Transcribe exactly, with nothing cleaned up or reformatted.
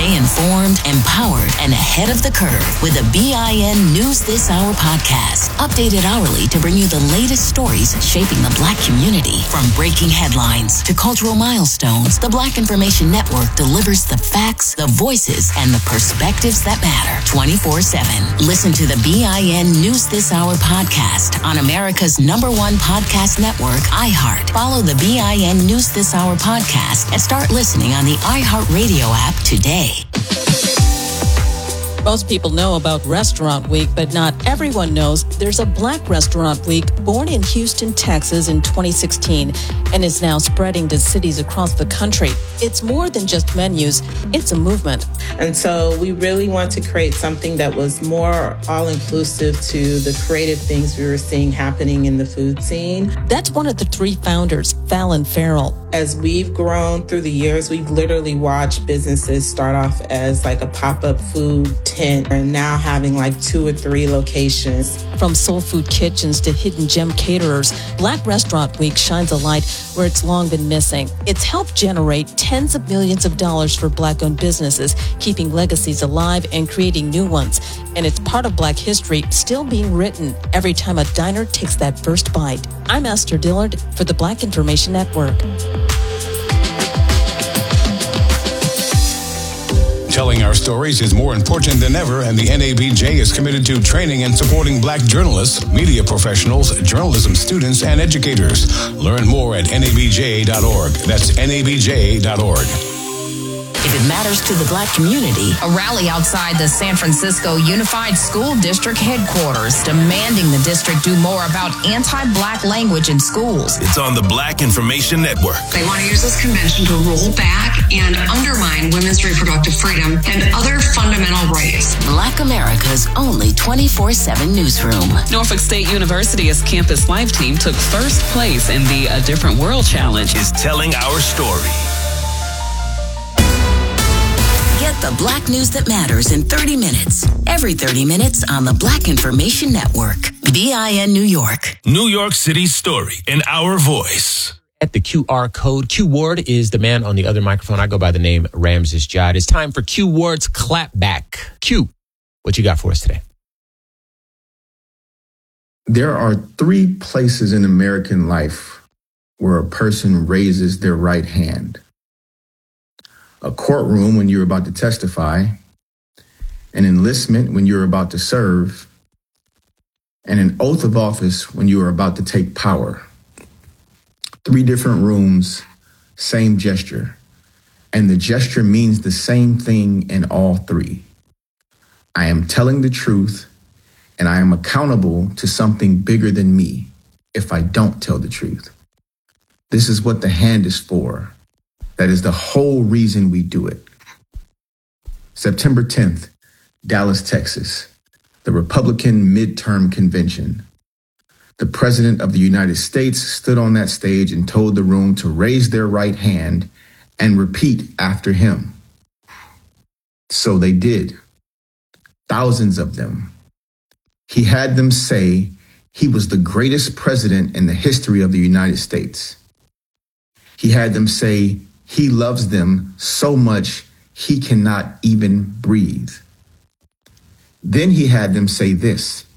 Stay informed, empowered, and ahead of the curve with the B I N News This Hour podcast. Updated hourly to bring you the latest stories shaping the Black community. From breaking headlines to cultural milestones, the Black Information Network delivers the facts, the voices, and the perspectives that matter twenty-four seven. Listen to the B I N News This Hour podcast on America's number one podcast network, iHeart. Follow the B I N News This Hour podcast and start listening on the iHeartRadio app today. Most people know about Restaurant Week, but not everyone knows there's a Black Restaurant Week born in Houston, Texas in twenty sixteen and is now spreading to cities across the country. It's more than just menus, it's a movement. And so we really want to create something that was more all-inclusive to the creative things we were seeing happening in the food scene. That's one of the three founders, Fallon Farrell. As we've grown through the years, we've literally watched businesses start off as like a pop-up food tent and now having like two or three locations. From soul food kitchens to hidden gem caterers, Black Restaurant Week shines a light where it's long been missing. It's helped generate tens of millions of dollars for Black-owned businesses, keeping legacies alive and creating new ones. And it's part of Black history still being written every time a diner takes that first bite. I'm Esther Dillard for the Black Information Network. Telling our stories is more important than ever, and the N A B J is committed to training and supporting Black journalists, media professionals, journalism students, and educators. Learn more at N A B J dot org. That's N A B J dot org. If it matters to the Black community, a rally outside the San Francisco Unified School District headquarters demanding the district do more about anti-Black language in schools. It's on the Black Information Network. They want to use this convention to roll back and undermine women's reproductive freedom and other fundamental rights. Black America's only twenty-four seven newsroom. Norfolk State University's Campus Life team took first place in the A Different World Challenge. Is telling our story. Get the Black news that matters in thirty minutes. Every thirty minutes on the Black Information Network. B I N New York. New York City's story in our voice. At the Q R code. Q Ward is the man on the other microphone. I go by the name Ramses Jad. It's time for Q Ward's Clapback. Q, what you got for us today? There are three places in American life where a person raises their right hand. A courtroom when you're about to testify, an enlistment when you're about to serve, and an oath of office when you are about to take power. Three different rooms, same gesture, and the gesture means the same thing in all three. I am telling the truth, and I am accountable to something bigger than me if I don't tell the truth. This is what the hand is for. That is the whole reason we do it. September tenth, Dallas, Texas, the Republican midterm convention. The President of the United States stood on that stage and told the room to raise their right hand and repeat after him. So they did. Thousands of them. He had them say he was the greatest president in the history of the United States. He had them say he loves them so much he cannot even breathe. Then he had them say this: